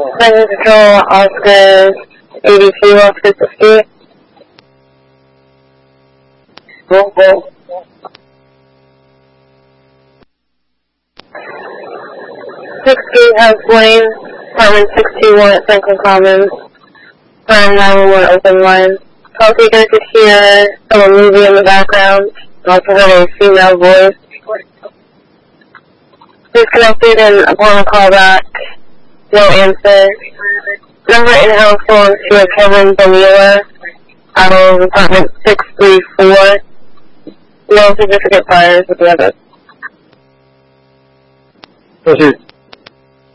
Present Control, Oscar, ADT, Oscar 60. Go. 60 House Lane, apartment 621 at Franklin Commons. Prime 911 open line. Call taker to hear a movie in the background. Also heard a female voice. Disconnected and upon a call back, no answer. Number in house phone to Kevin Bonilla out of apartment 634. No significant fires with the others. Proceed.